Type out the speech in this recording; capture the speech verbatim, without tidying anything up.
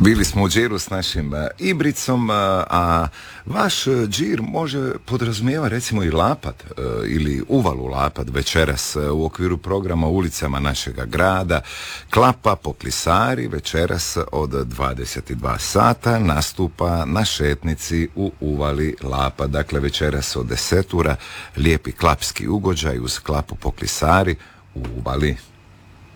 Bili smo u džiru s našim uh, Ibricom, uh, a vaš uh, džir može podrazumijeva recimo i Lapad uh, ili uvalu Lapad večeras uh, u okviru programa ulicama našega grada. Klapa po Klisari večeras od dvadeset dva sata nastupa na šetnici u uvali Lapad. Dakle, večeras od deset ura lijepi klapski ugođaj uz Klapu po Klisari u uvali